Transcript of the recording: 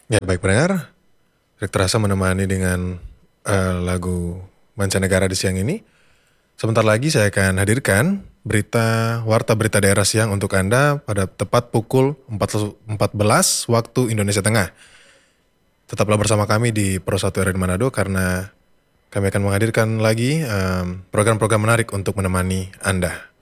Ya baik pendengar, Rektor Asa menemani dengan lagu mancanegara di siang ini. Sebentar lagi saya akan hadirkan warta berita daerah siang untuk Anda pada tepat pukul 14 waktu Indonesia Tengah. Tetaplah bersama kami di Pro 1 RRI Manado karena kami akan menghadirkan lagi program-program menarik untuk menemani Anda.